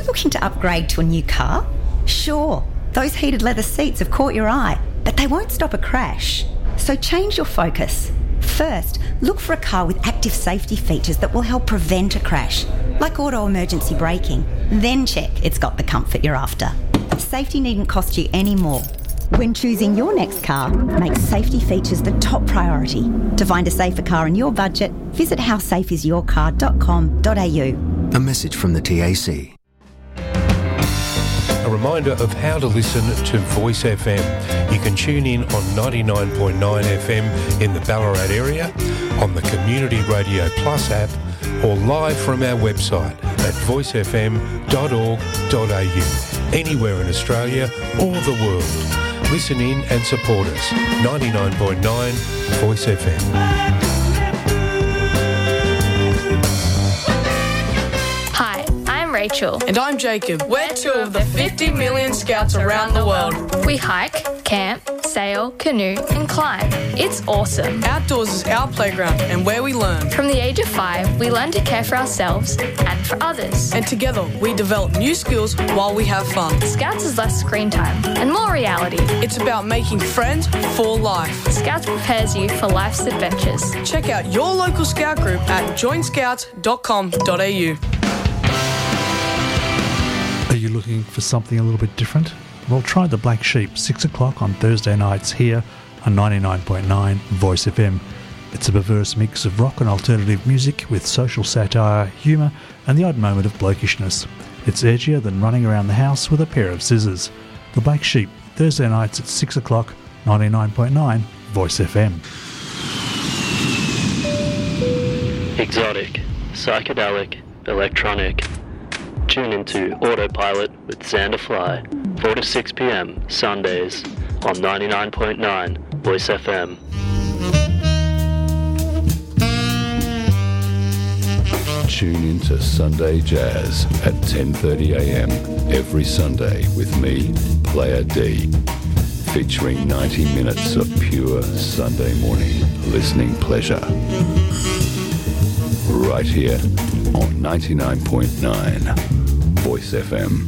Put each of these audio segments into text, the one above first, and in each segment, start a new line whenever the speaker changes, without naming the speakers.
looking to upgrade to a new car? Sure, those heated leather seats have caught your eye, but they won't stop a crash. So change your focus. First, look for a car with active safety features that will help prevent a crash, like auto emergency braking. Then check it's got the comfort you're after. Safety needn't cost you any more. When choosing your next car, make safety features the top priority. To find a safer car in your budget, visit howsafeisyourcar.com.au.
A message from the TAC.
A reminder of how to listen to Voice FM. You can tune in on 99.9 FM in the Ballarat area, on the Community Radio Plus app, or live from our website at voicefm.org.au, anywhere in Australia or the world. Listen in and support us. 99.9 Voice FM.
Hi, I'm Rachel.
And I'm Jacob. We're two of the 50 million scouts around the world.
We hike, camp, sail, canoe and climb. It's awesome.
Outdoors is our playground and where we learn.
From the age of 5, we learn to care for ourselves and for others.
And together we develop new skills while we have fun.
Scouts is less screen time and more reality.
It's about making friends for life.
Scouts prepares you for life's adventures.
Check out your local scout group at joinscouts.com.au.
Are you looking for something a little bit different? Well, try The Black Sheep, 6 o'clock on Thursday nights here on 99.9 Voice FM. It's a perverse mix of rock and alternative music with social satire, humour and the odd moment of blokishness. It's edgier than running around the house with a pair of scissors. The Black Sheep, Thursday nights at 6 o'clock, 99.9 Voice FM.
Exotic, psychedelic, electronic. Tune into Autopilot with Xander Fly, 4 to 6 p.m. Sundays on 99.9 Voice FM.
Tune into Sunday Jazz at 10:30 a.m. every Sunday with me, Player D, featuring 90 minutes of pure Sunday morning listening pleasure. Right here on 99.9 Voice FM.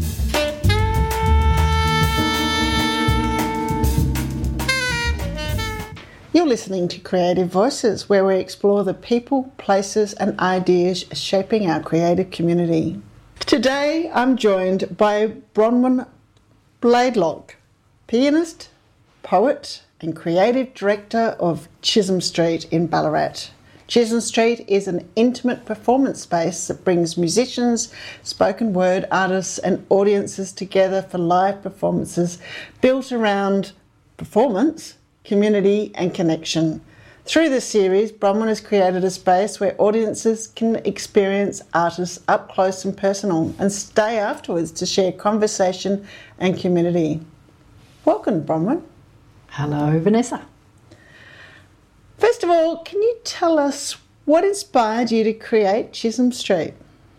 You're listening to Creative Voices, where we explore the people, places and ideas shaping our creative community. Today I'm joined by Bronwyn Bladelock, pianist, poet and creative director of Chisholm Street in Ballarat. Chisholm Street is an intimate performance space that brings musicians, spoken word artists and audiences together for live performances built around performance, community and connection. Through this series, Bronwyn has created a space where audiences can experience artists up close and personal and stay afterwards to share conversation and community. Welcome, Bronwyn.
Hello, Vanessa.
First of all, can you tell us what inspired you to create Chisholm Street?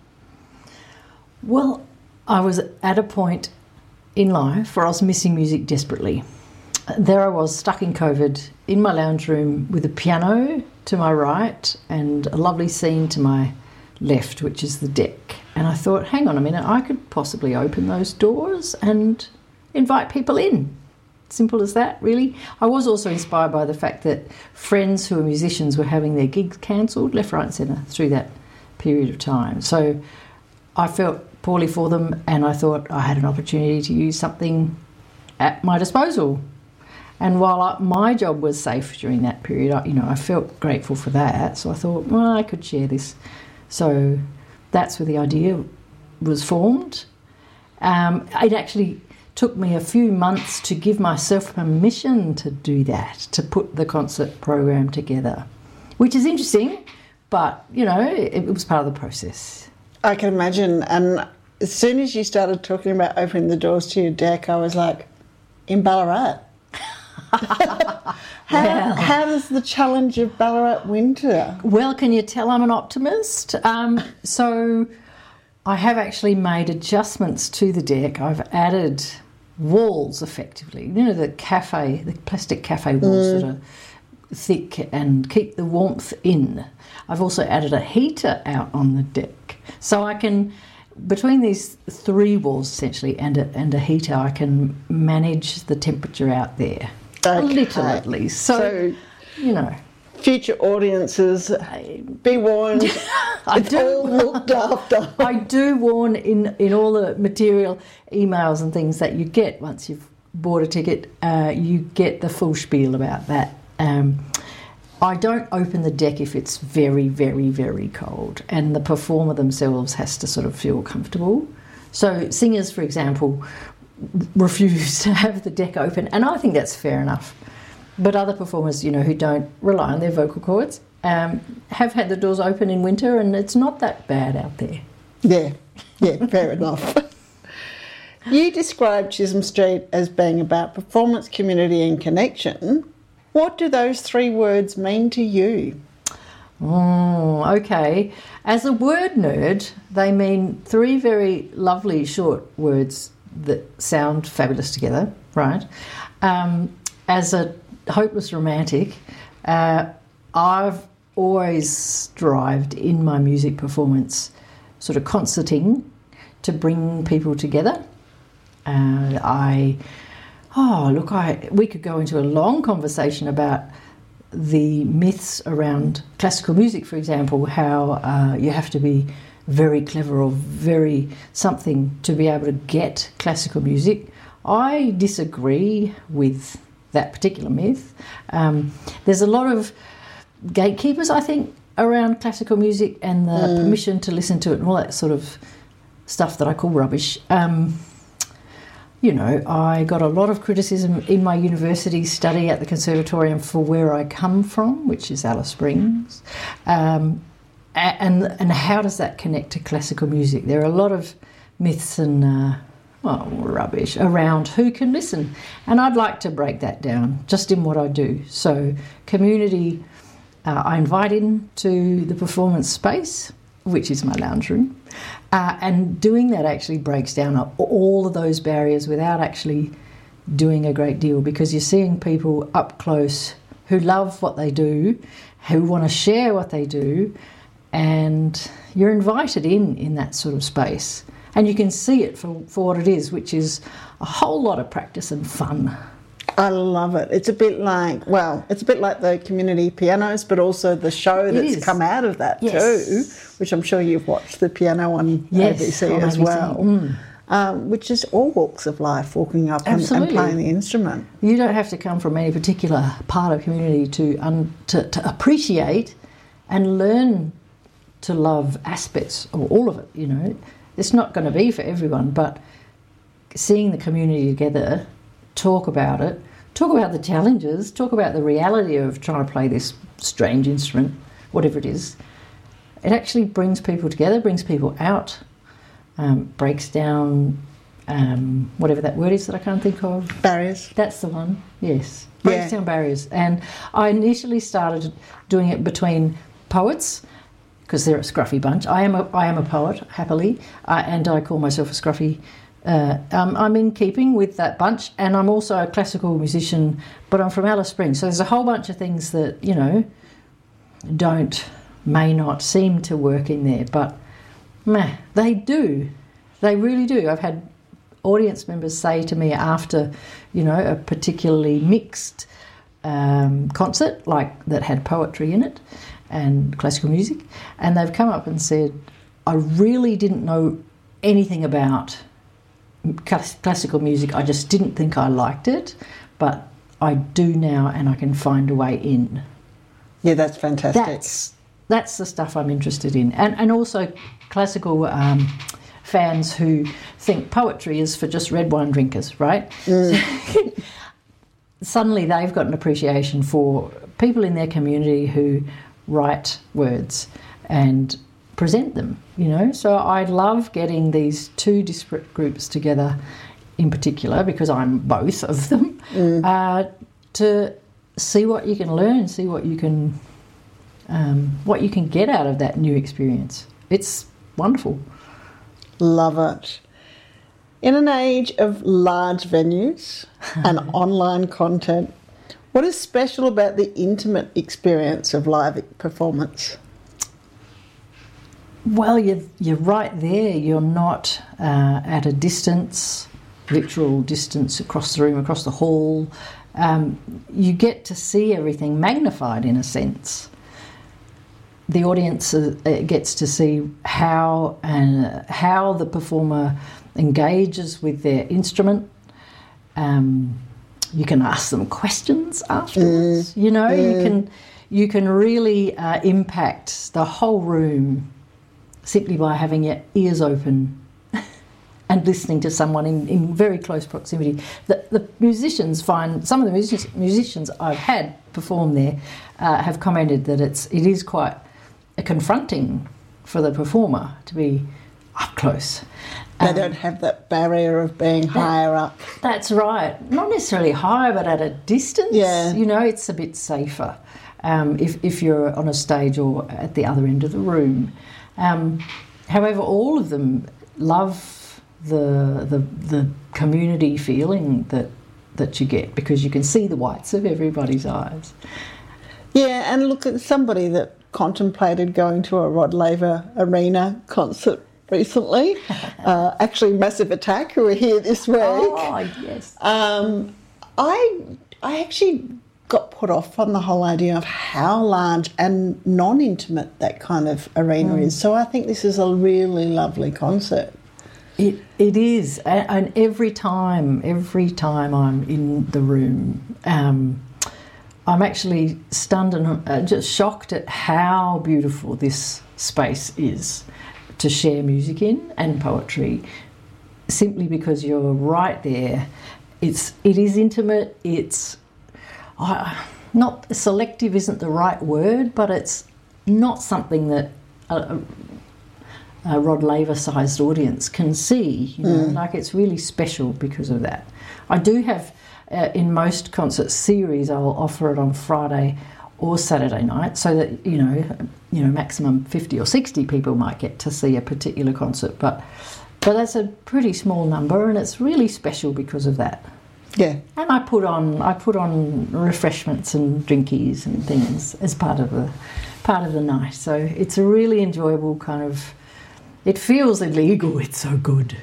Well, I was at a point in life where I was missing music desperately. There I was, stuck in COVID, in my lounge room with a piano to my right and a lovely scene to my left, which is the deck. And I thought, hang on a minute, I could possibly open those doors and invite people in. Simple as that, really. I was also inspired by the fact that friends who are musicians were having their gigs cancelled left, right and centre through that period of time. So I felt poorly for them and I thought I had an opportunity to use something at my disposal. And while my job was safe during that period, I felt grateful for that. So I thought, well, I could share this. So that's where the idea was formed. It actually took me a few months to give myself permission to do that, to put the concert program together, which is interesting, but, it was part of the process.
I can imagine. And as soon as you started talking about opening the doors to your deck, I was like, in Ballarat? How does the challenge of Ballarat winter?
Well, can you tell I'm an optimist? So I have actually made adjustments to the deck. I've added walls, effectively. The plastic cafe walls that are thick and keep the warmth in. I've also added a heater out on the deck. So I can between these three walls essentially and a heater, I can manage the temperature out there.
Okay.
A little at least. So, you know.
Future audiences, be warned, it's all looked after.
I do warn in all the material, emails and things that you get once you've bought a ticket, you get the full spiel about that. I don't open the deck if it's very, very, very cold, and the performer themselves has to sort of feel comfortable. So singers, for example, refuse to have the deck open, and I think that's fair enough. But other performers, you know, who don't rely on their vocal cords, have had the doors open in winter, and it's not that bad out there.
Yeah, fair enough. You described Chisholm Street as being about performance, community and connection. What do those three words mean to you?
Oh, okay. As a word nerd, they mean three very lovely short words that sound fabulous together, right? As a hopeless romantic, I've always strived in my music performance, sort of concerting, to bring people together. We could go into a long conversation about the myths around classical music, for example, how you have to be very clever or very something to be able to get classical music. I disagree with that particular myth. There's a lot of gatekeepers, I think, around classical music and the permission to listen to it and all that sort of stuff that I call rubbish. You know, I got a lot of criticism in my university study at the Conservatorium for where I come from, which is Alice Springs. And how does that connect to classical music? There are a lot of myths and rubbish around who can listen. And I'd like to break that down just in what I do. So community, I invite into the performance space, which is my lounge room. And doing that actually breaks down all of those barriers without actually doing a great deal, because you're seeing people up close who love what they do, who want to share what they do, and you're invited in that sort of space. And you can see it for what it is, which is a whole lot of practice and fun.
I love it. It's a bit like the community pianos, but also the show that's come out of that too, which I'm sure you've watched, the piano on ABC as well, which is all walks of life, walking up and playing the instrument.
You don't have to come from any particular part of community to appreciate and learn to love aspects of all of it, you know. It's not going to be for everyone, but seeing the community together, talk about it, talk about the challenges, talk about the reality of trying to play this strange instrument, whatever it is. It actually brings people together, brings people out, breaks down whatever that word is that I can't think of.
Barriers.
That's the one, yes. Breaks down barriers. And I initially started doing it between poets, because they're a scruffy bunch. I am a poet, happily, and I call myself a scruffy. I'm in keeping with that bunch, and I'm also a classical musician, but I'm from Alice Springs. So there's a whole bunch of things that, you know, may not seem to work in there, but they do. They really do. I've had audience members say to me after, you know, a particularly mixed concert, like that had poetry in it and classical music, and they've come up and said, I really didn't know anything about classical music. I just didn't think I liked it, but I do now, and I can find a way in.
Yeah, that's fantastic.
That's the stuff I'm interested in, and also classical fans who think poetry is for just red wine drinkers, right? Suddenly they've got an appreciation for people in their community who write words and present them, you know. So I love getting these two disparate groups together in particular, because I'm both of them, to see what you can learn, see what you can get out of that new experience. It's wonderful.
Love it. In an age of large venues and online content, what is special about the intimate experience of live performance?
Well, you're right there. You're not at a distance, literal distance across the room, across the hall. You get to see everything magnified in a sense. The audience gets to see how the performer engages with their instrument. You can ask them questions afterwards. You can really impact the whole room simply by having your ears open and listening to someone in very close proximity. The musicians find, some of the musicians I've had perform there have commented that it is quite confronting for the performer to be up close.
They don't have that barrier of being higher up.
That's right. Not necessarily higher, but at a distance.
Yeah.
It's a bit safer if you're on a stage or at the other end of the room. However, all of them love the community feeling that you get, because you can see the whites of everybody's eyes.
Yeah, and look at somebody that contemplated going to a Rod Laver Arena concert recently. Actually, Massive Attack, who are here this week.
Oh, yes.
I actually got put off on the whole idea of how large and non-intimate that kind of arena is. So I think this is a really lovely concert.
It is, and every time I'm in the room, I'm actually stunned and just shocked at how beautiful this space is to share music in and poetry, simply because you're right there. It is intimate. It's not selective, isn't the right word, but it's not something that a Rod Laver-sized audience can see. Like, it's really special because of that. I do have, in most concert series, I'll offer it on Friday or Saturday night, so that maximum 50 or 60 people might get to see a particular concert. But that's a pretty small number, and it's really special because of that.
Yeah.
And I put on refreshments and drinkies and things as part of the night. So it's a really enjoyable kind of. It feels illegal. It's so good,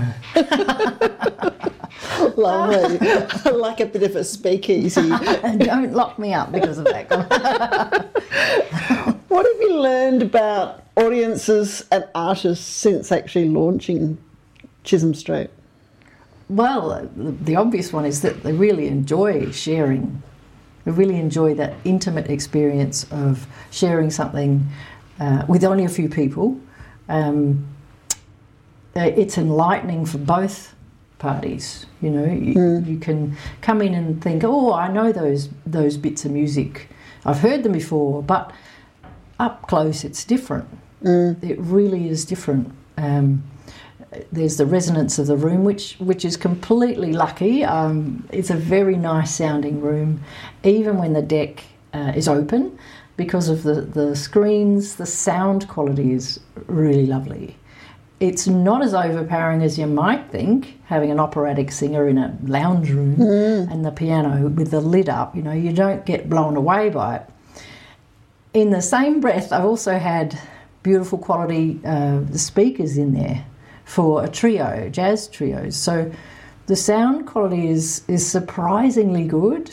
Lovely. I like a bit of a speakeasy.
And don't lock me up because of that.
What have you learned about audiences and artists since actually launching Chisholm Street?
Well, the obvious one is that they really enjoy sharing. They really enjoy that intimate experience of sharing something with only a few people. It's enlightening for both parties. You can come in and think, oh, I know those bits of music. I've heard them before, but up close it's different. It really is different. There's the resonance of the room, which is completely lucky. It's a very nice sounding room, even when the deck is open, because of the screens. The sound quality is really lovely. It's not as overpowering as you might think, having an operatic singer in a lounge room and the piano with the lid up. You don't get blown away by it. In the same breath, I've also had beautiful quality speakers in there for a trio, jazz trios. So the sound quality is surprisingly good.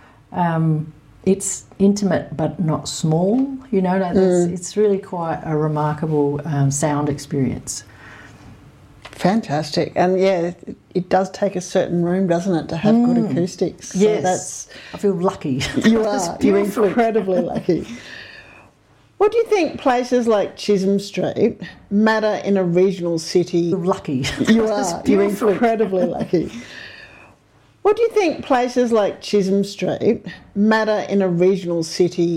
It's intimate but not small. It's really quite a remarkable sound experience.
Fantastic. And yeah, it does take a certain room, doesn't it, to have good acoustics? So
Yes, I feel lucky.
You are. You're incredibly lucky. What do you think places like Chisholm Street matter in a regional city?
Lucky.
You are. You're incredibly lucky. What do you think places like Chisholm Street matter in a regional city